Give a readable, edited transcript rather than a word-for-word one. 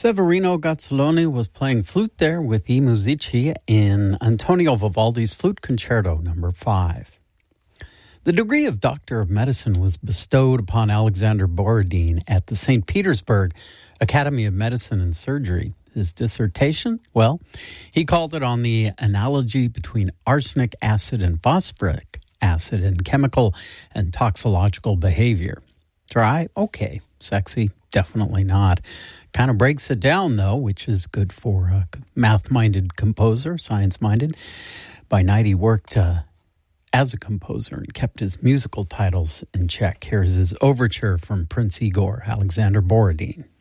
Severino Gazzoloni was playing flute there with I Musici in Antonio Vivaldi's Flute Concerto No. 5. The degree of Doctor of Medicine was bestowed upon Alexander Borodin at the St. Petersburg Academy of Medicine and Surgery. His dissertation? Well, he called it on the analogy between arsenic acid and phosphoric acid in chemical and toxicological behavior. Dry? Okay. Sexy? Definitely not. Kind of breaks it down, though, which is good for a math-minded composer, science-minded. By night, he worked as a composer and kept his musical titles in check. Here's his overture from Prince Igor, Alexander Borodin.